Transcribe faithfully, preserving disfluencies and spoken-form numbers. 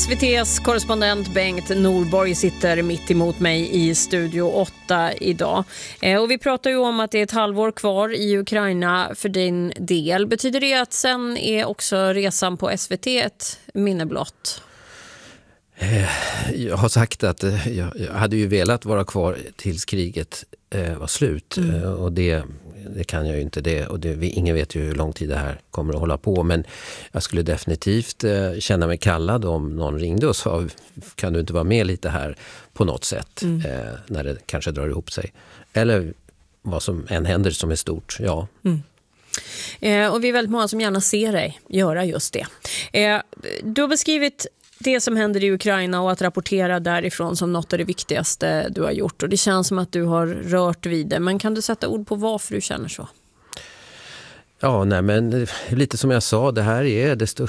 S V T:s korrespondent Bengt Norborg sitter mitt emot mig i Studio åtta idag. Eh, och vi pratar ju om att det är ett halvår kvar i Ukraina för din del. Betyder det att sen är också resan på S V T ett minne blott? Jag har sagt att jag hade ju velat vara kvar tills kriget var slut. Mm. Och det, det kan jag ju inte. Det, och det, ingen vet ju hur lång tid det här kommer att hålla på. Men jag skulle definitivt känna mig kallad om någon ringde och sa, kan du inte vara med lite här på något sätt mm. när det kanske drar ihop sig. Eller vad som än händer som är stort, ja. Mm. Eh, och vi är väldigt många som gärna ser dig göra just det. Eh, du har beskrivit det som händer i Ukraina och att rapportera därifrån som något av det viktigaste du har gjort. Och det känns som att du har rört vid det. Men kan du sätta ord på varför du känner så? Ja, nej, men lite som jag sa, det här är det